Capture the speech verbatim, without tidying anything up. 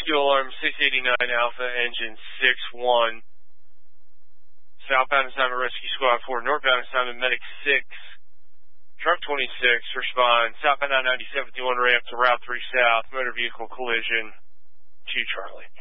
Fuel alarm six eighty-nine Alpha, engine six one. Southbound assignment Rescue Squad four, northbound assignment Medic six. Truck twenty-six, respond. Southbound I ninety-seven fifty-one ramp to Route three South, motor vehicle collision. two Charlie.